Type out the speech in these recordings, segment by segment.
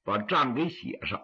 把账给写上。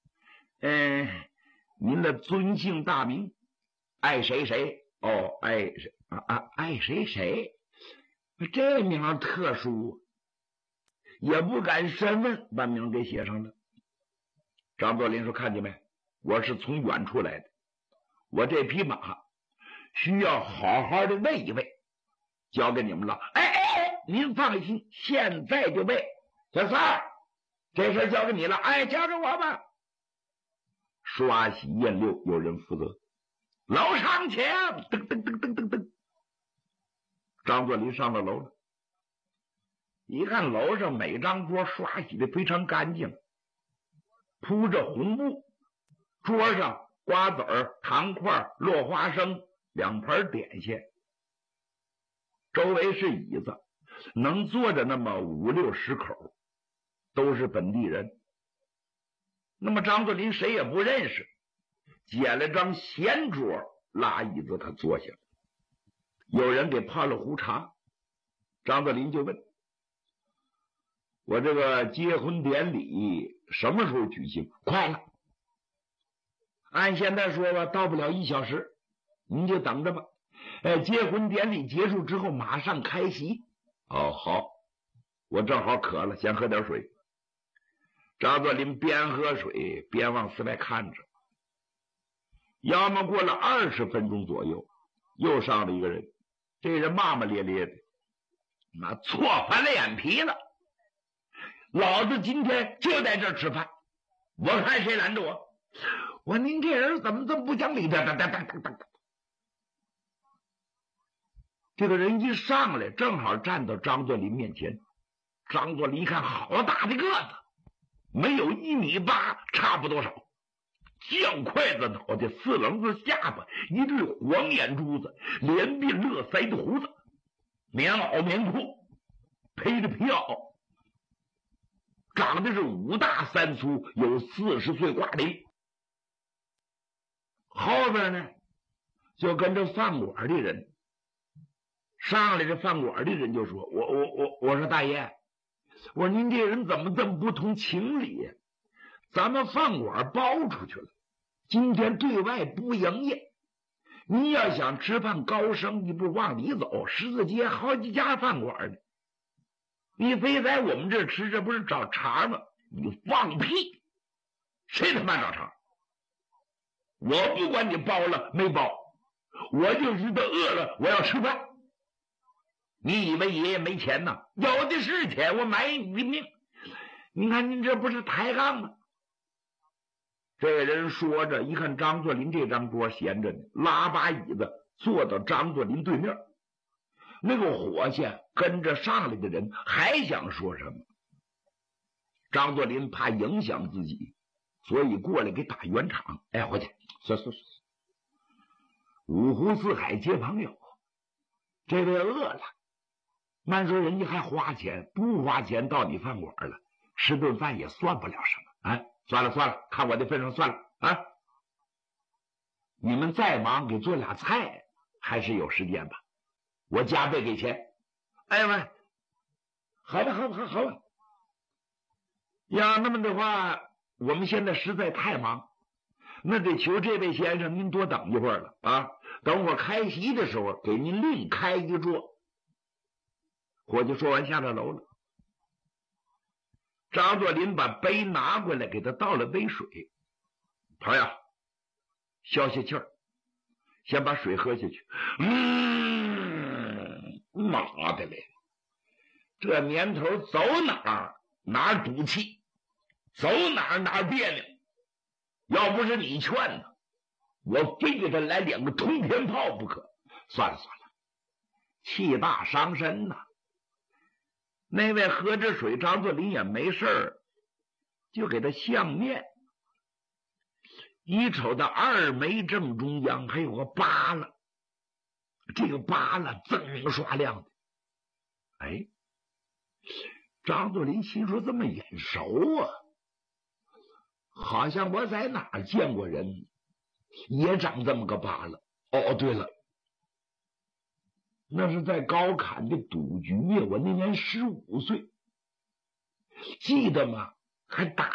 您的尊姓大名？爱谁谁？哦，爱谁谁？这名特殊，也不敢审问，把名给写上了。张作霖说：“看见没？我是从远处来的，我这匹马需要好好的喂一喂，交给你们了。您放心，现在就喂。小三儿，这事交给你了。交给我吧。刷洗验溜，有人负责。楼上请，噔噔噔噔噔噔。张作霖上了楼了，一看楼上每张桌刷洗的非常干净，铺着红布，桌上瓜子儿、糖块、落花生，2盘点心，周围是椅子，能坐着那么5、60口，都是本地人。那么张作霖谁也不认识，捡了张闲桌，拉椅子他坐下了。有人给泡了壶茶，张作霖就问：“我这个结婚典礼什么时候举行？”“快了，按现在说吧，到不了1小时，您就等着吧。结婚典礼结束之后马上开席。”“哦，好，我正好渴了，先喝点水。”张作霖边喝水边往四外看着。要么过了20分钟左右，又上了一个人，这人骂骂咧咧的，那错翻了眼皮了。老子今天就在这儿吃饭，我看谁拦着我。我您这人怎么这么不讲理的？这个人一上来正好站到张作霖面前。张作霖一看，好大的个子，没有1.8米，差不多少。酱筷子脑袋，4棱子下巴，一对黄眼珠子，连鬓络腮的胡子，棉袄棉裤，披着皮袄，长得是5大3粗，有40岁挂龄。后边呢就跟着饭馆的人。上来这饭馆的人就说：“我说大爷，我说您这人怎么这么不通情理？咱们饭馆包出去了，今天对外不营业。你要想吃饭高升，你不往里走，十字街好几家饭馆呢，你非在我们这儿吃，这不是找茬吗？你放屁！谁他妈找茬？我不管你包了没包，我就知道饿了，我要吃饭。你以为爷爷没钱呢？有的是钱，我买你的命。你看您这不是抬杠吗？”这个人说着，一看张作霖这张桌闲着呢，拉把椅子坐到张作霖对面。那个伙计跟着上来的人还想说什么，张作霖怕影响自己，所以过来给打圆场。“伙计，算，五湖四海皆朋友，这位饿了，慢说人家还花钱，不花钱到你饭馆了，吃顿饭也算不了什么。算了，看我的份上算了啊！你们再忙给做俩菜还是有时间吧，我加倍给钱。”“喂，好吧。要那么的话，我们现在实在太忙，那得求这位先生您多等一会儿了啊！等会儿开席的时候给您另开一桌。”伙计说完下了楼了。张作霖把杯拿过来，给他倒了杯水。“朋友，消下气儿，先把水喝下去。”“妈的嘞，这年头走哪儿赌气，走哪儿别扭。要不是你劝呢，我非给他来2个通天炮不可。算了，气大伤身呐。”那位喝着水，张作霖也没事儿，就给他相面。一瞅到2眉正中央还有个疤了，这个疤了锃明刷亮的。张作霖心说这么眼熟啊，好像我在哪儿见过人也长这么个疤了。哦，对了，那是在高坎的赌局呀，我那年15岁，记得吗？还打